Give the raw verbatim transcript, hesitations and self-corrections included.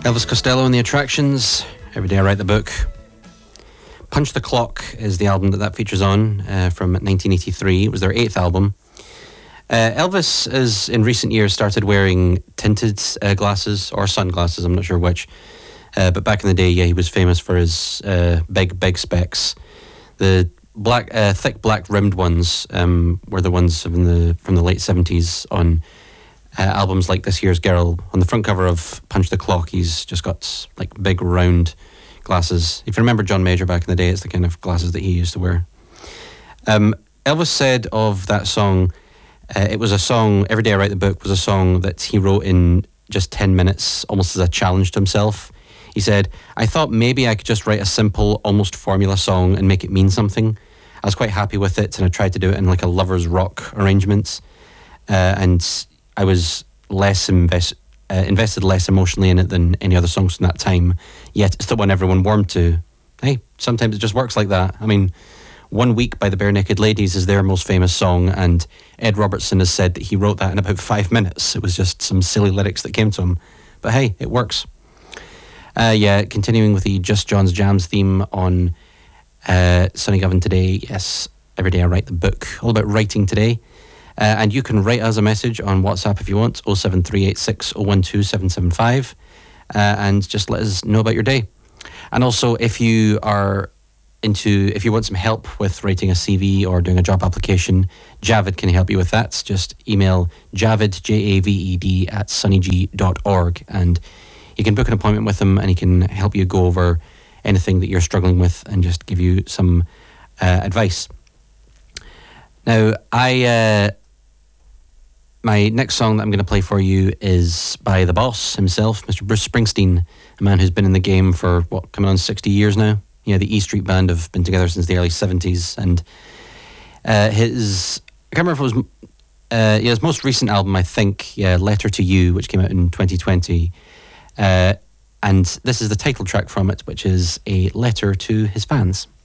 Elvis Costello and the Attractions, Every Day I Write the Book. Punch the Clock is the album that that features on, uh, from nineteen eighty-three. It was their eighth album. Uh, Elvis has, in recent years, started wearing tinted uh, glasses, or sunglasses, I'm not sure which. Uh, but back in the day, yeah, he was famous for his uh, big, big specs. The black, uh, thick black rimmed ones um, were the ones from the from the late seventies on Uh, albums like This Year's Girl. On the front cover of Punch the Clock, he's just got like big round glasses. If you remember John Major back in the day, it's the kind of glasses that he used to wear. Um, Elvis said of that song, uh, it was a song, Every Day I Write the Book was a song that he wrote in just ten minutes, almost as a challenge to himself. He said, I thought maybe I could just write a simple, almost formula song and make it mean something. I was quite happy with it, and I tried to do it in like a lover's rock arrangement. Uh, and I was less invest, uh, invested less emotionally in it than any other songs from that time, yet it's the one everyone warmed to. Hey, sometimes it just works like that. I mean, One Week by the Bare Naked Ladies is their most famous song, and Ed Robertson has said that he wrote that in about five minutes. It was just some silly lyrics that came to him. But hey, it works. Uh, yeah, continuing with the Just John's Jams theme on uh, Sonny Govan today. Yes, Every Day I Write the Book. All about writing today. Uh, and you can write us a message on WhatsApp if you want, oh seven three eight six oh one two seven seven five, uh, and just let us know about your day. And also, if you are into, if you want some help with writing a C V or doing a job application, Javid can help you with that. Just email Javid, J A V E D, at sunnyg dot org, and you can book an appointment with him, and he can help you go over anything that you're struggling with and just give you some uh, advice. Now, I... Uh, My next song that I'm going to play for you is by the boss himself, Mister Bruce Springsteen, a man who's been in the game for, what, coming on sixty years now? Yeah, the E Street Band have been together since the early seventies, and uh, his, I can't remember if it was, uh, yeah, his most recent album, I think, yeah, Letter to You, which came out in twenty twenty, uh, and this is the title track from it, which is a letter to his fans.